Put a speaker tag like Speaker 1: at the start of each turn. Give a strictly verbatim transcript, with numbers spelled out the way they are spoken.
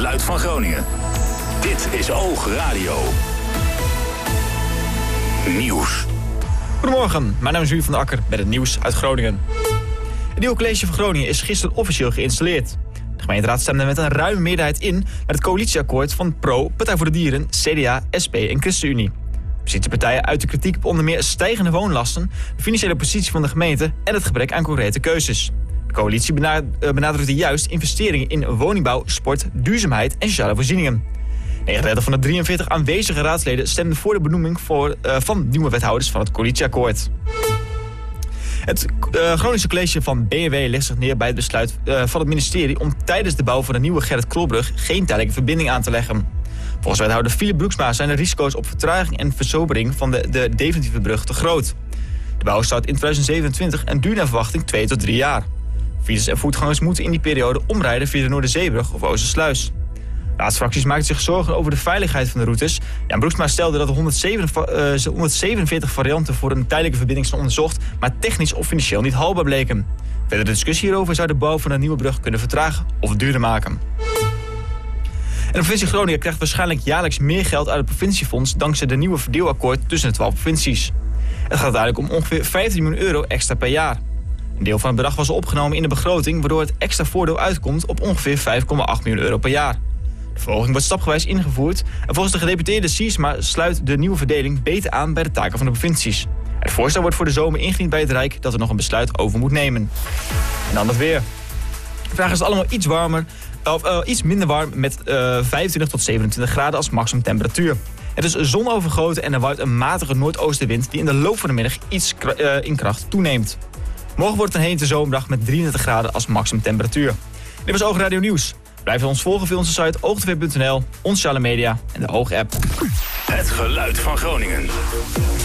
Speaker 1: geluid van Groningen. Dit is Oog Radio. Nieuws.
Speaker 2: Goedemorgen, mijn naam is Jules van der Akker met het nieuws uit Groningen. Het nieuwe college van Groningen is gisteren officieel geïnstalleerd. De gemeenteraad stemde met een ruime meerderheid in met het coalitieakkoord van Pro, Partij voor de Dieren, C D A, S P en ChristenUnie. Oppositiepartijen uiten kritiek op onder meer stijgende woonlasten, de financiële positie van de gemeente en het gebrek aan concrete keuzes. De coalitie benadrukte juist investeringen in woningbouw, sport, duurzaamheid en sociale voorzieningen. negenendertig van de drieënveertig aanwezige raadsleden stemden voor de benoeming voor, uh, van nieuwe wethouders van het coalitieakkoord. Het uh, Groningse college van B N W legt zich neer bij het besluit uh, van het ministerie om tijdens de bouw van de nieuwe Gerrit Krolbrug geen tijdelijke verbinding aan te leggen. Volgens wethouder Philip Broeksma zijn de risico's op vertraging en verzobering van de, de definitieve brug te groot. De bouw start in tweeduizend zevenentwintig en duurt naar verwachting twee tot drie jaar. Fietsers en voetgangers moeten in die periode omrijden via de Noorderzeebrug of Oostersluis. Raadsfracties maakten zich zorgen over de veiligheid van de routes. Ja, Broeksma stelde dat er honderdzevenenveertig varianten voor een tijdelijke verbinding zijn onderzocht, maar technisch of financieel niet haalbaar bleken. Verder de discussie hierover zou de bouw van een nieuwe brug kunnen vertragen of duurder maken. En de provincie Groningen krijgt waarschijnlijk jaarlijks meer geld uit het provinciefonds dankzij de nieuwe verdeelakkoord tussen de twaalf provincies. Het gaat uiteindelijk om ongeveer vijftien miljoen euro extra per jaar. Een deel van het bedrag was opgenomen in de begroting, waardoor het extra voordeel uitkomt op ongeveer vijf komma acht miljoen euro per jaar. De verhoging wordt stapgewijs ingevoerd en volgens de gedeputeerde Siersma sluit de nieuwe verdeling beter aan bij de taken van de provincies. Het voorstel wordt voor de zomer ingediend bij het Rijk dat er nog een besluit over moet nemen. En dan het weer. Vandaag is het allemaal iets warmer, of uh, iets minder warm met uh, vijfentwintig tot zevenentwintig graden als maximum temperatuur. Het is zonovergoten en er waait een matige noordoostenwind die in de loop van de middag iets uh, in kracht toeneemt. Morgen wordt het een hete zomerdag met drieëndertig graden als maximum temperatuur. Dit was Oog Radio Nieuws. Blijf ons volgen via onze site oogtv punt n l, onze sociale media en de Oog-app.
Speaker 1: Het geluid van Groningen.